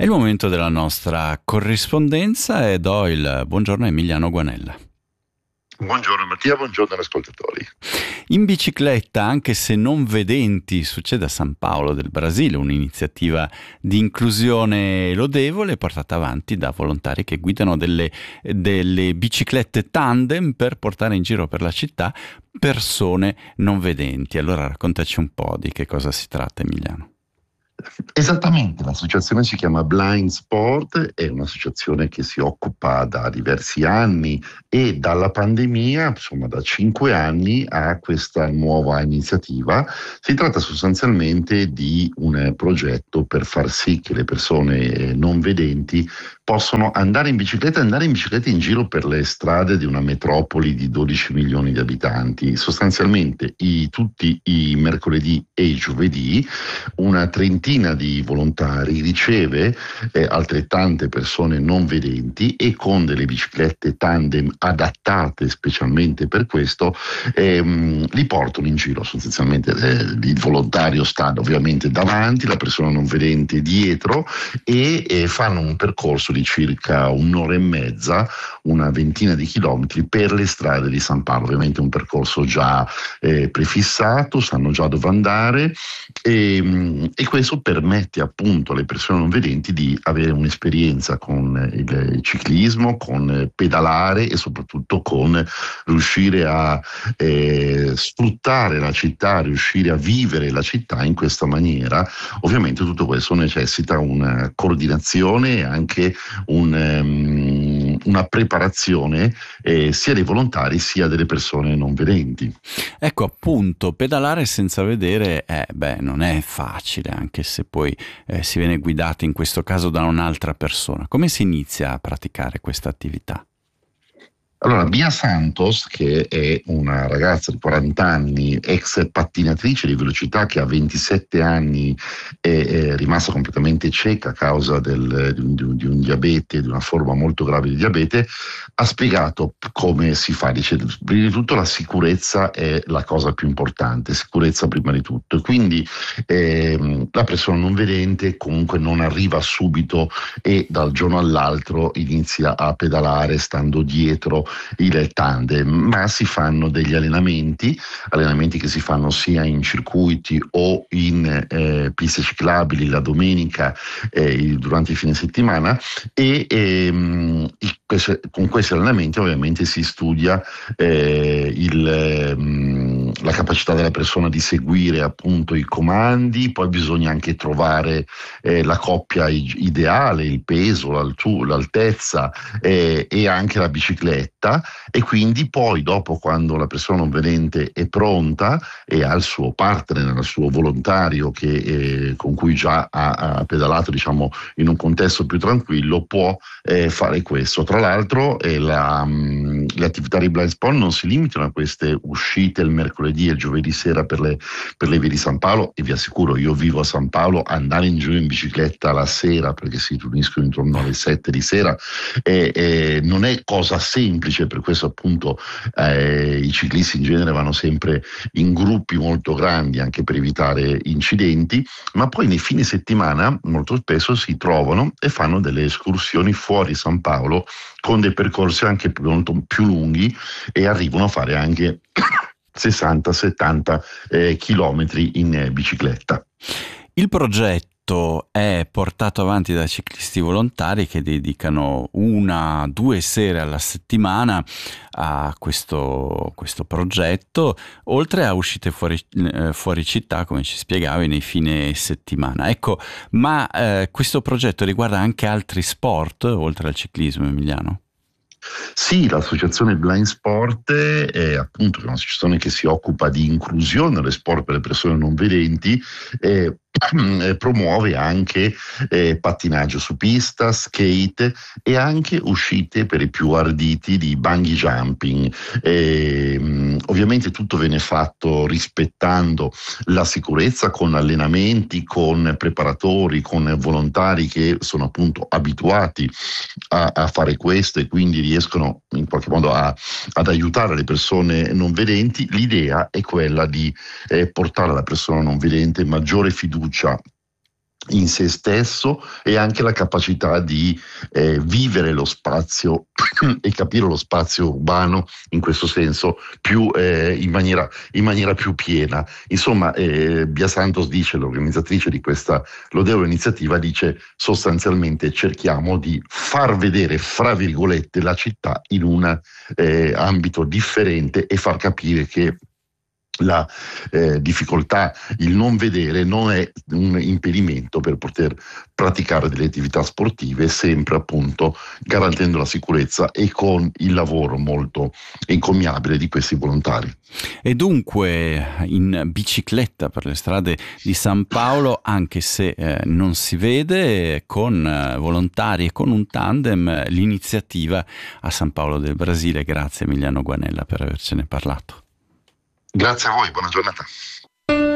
È il momento della nostra corrispondenza e do il buongiorno a Emiliano Guanella. Buongiorno Mattia, buongiorno ascoltatori. In bicicletta, anche se non vedenti, succede a San Paolo del Brasile, un'iniziativa di inclusione lodevole portata avanti da volontari che guidano delle biciclette tandem per portare in giro per la città persone non vedenti. Allora raccontaci un po' di che cosa si tratta, Emiliano. Esattamente, l'associazione si chiama Blind Sport, è un'associazione che si occupa da diversi anni e dalla pandemia, insomma da 5 anni, a questa nuova iniziativa. Si tratta sostanzialmente di un progetto per far sì che le persone non vedenti possono andare in bicicletta in giro per le strade di una metropoli di 12 milioni di abitanti. Sostanzialmente tutti i mercoledì e i giovedì una trentina di volontari riceve altrettante persone non vedenti e con delle biciclette tandem adattate specialmente per questo li portano in giro. Sostanzialmente il volontario sta ovviamente davanti, la persona non vedente dietro e fanno un percorso di circa un'ora e mezza, una ventina di chilometri per le strade di San Paolo. Ovviamente un percorso già prefissato, sanno già dove andare e questo permette appunto alle persone non vedenti di avere un'esperienza con il ciclismo, con pedalare e soprattutto con riuscire a sfruttare la città, riuscire a vivere la città in questa maniera. Ovviamente tutto questo necessita una coordinazione e anche una preparazione sia dei volontari sia delle persone non vedenti. Ecco, appunto, pedalare senza vedere non è facile, anche se poi si viene guidati in questo caso da un'altra persona. Come si inizia a praticare questa attività? Allora, Bia Santos, che è una ragazza di 40 anni, ex pattinatrice di velocità, che a 27 anni è rimasta completamente cieca a causa di un diabete, di una forma molto grave di diabete, ha spiegato come si fa. Dice, prima di tutto la sicurezza è la cosa più importante, sicurezza prima di tutto. E quindi la persona non vedente comunque non arriva subito e dal giorno all'altro inizia a pedalare stando dietro il tandem, ma si fanno degli allenamenti che si fanno sia in circuiti o in piste ciclabili la domenica durante i fine settimana con questi allenamenti ovviamente si studia la capacità della persona di seguire appunto i comandi. Poi bisogna anche trovare la coppia ideale, il peso, l'altezza e anche la bicicletta, e quindi poi dopo, quando la persona non vedente è pronta e ha il suo partner, il suo volontario con cui già ha pedalato, diciamo, in un contesto più tranquillo, può fare questo. Tra l'altro le attività di Blind Sport non si limitano a queste uscite il mercoledì e il giovedì sera per le vie di San Paolo, e vi assicuro, io vivo a San Paolo, andare in giro in bicicletta la sera, perché si riuniscono intorno alle 7 di sera, non è cosa semplice. Per questo appunto i ciclisti in genere vanno sempre in gruppi molto grandi, anche per evitare incidenti, ma poi nei fine settimana molto spesso si trovano e fanno delle escursioni fuori San Paolo con dei percorsi anche molto più lunghi e arrivano a fare anche 60-70 chilometri in bicicletta. Il progetto è portato avanti da ciclisti volontari che dedicano 1-2 sere alla settimana a questo progetto, oltre a uscite fuori città, come ci spiegavi, nei fine settimana. Ecco, ma questo progetto riguarda anche altri sport oltre al ciclismo, Emiliano? Sì, l'associazione Blind Sport è appunto un'associazione che si occupa di inclusione nello sport per le persone non vedenti. Promuove anche pattinaggio su pista, skate e anche uscite per i più arditi di bungee jumping. Ovviamente tutto viene fatto rispettando la sicurezza, con allenamenti, con preparatori, con volontari che sono appunto abituati a fare questo e quindi riescono in qualche modo ad aiutare le persone non vedenti. L'idea è quella di portare alla persona non vedente maggiore fiducia in se stesso e anche la capacità di vivere lo spazio e capire lo spazio urbano in questo senso più in maniera più piena. Insomma, Bia Santos dice, l'organizzatrice di questa lodevole iniziativa, dice sostanzialmente cerchiamo di far vedere, fra virgolette, la città in un ambito differente e far capire che la difficoltà, il non vedere non è un impedimento per poter praticare delle attività sportive, sempre appunto garantendo la sicurezza e con il lavoro molto encomiabile di questi volontari. E dunque in bicicletta per le strade di San Paolo, anche se non si vede, con volontari e con un tandem, l'iniziativa a San Paolo del Brasile. Grazie Emiliano Guanella per avercene parlato. Grazie a voi, buona giornata.